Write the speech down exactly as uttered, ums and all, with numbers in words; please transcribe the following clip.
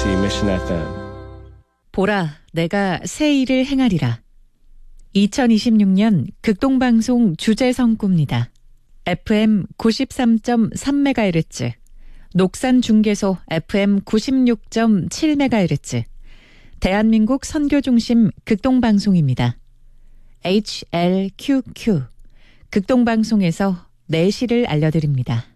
케이비티 Mission 에프엠. 보라, 내가 새 일을 행하리라. 이천이십육 년 극동방송 주제성구입니다. 에프엠 구십삼 점 삼 메가헤르츠, 녹산중계소 에프엠 구십육 점 칠 메가헤르츠, 대한민국 선교중심 극동방송입니다. 에이치엘큐큐, 극동방송에서 내시를 알려드립니다.